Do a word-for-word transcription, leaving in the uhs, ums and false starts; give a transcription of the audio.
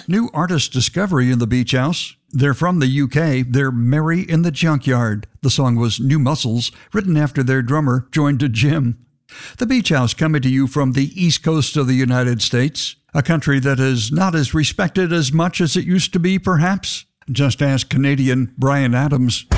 New artist discovery in the Beach House. They're from the U K. They're Merry in the Junkyard. The song was New Muscles, written after their drummer joined a gym. The Beach House coming to you from the east coast of the United States, a country that is not as respected as much as it used to be, perhaps. Just ask Canadian Bryan Adams.